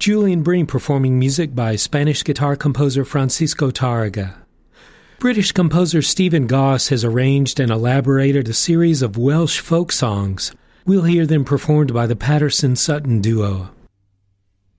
Julian Bream performing music by Spanish guitar composer Francisco Tárrega. British composer Stephen Goss has arranged and elaborated a series of Welsh folk songs. We'll hear them performed by the Patterson-Sutton duo.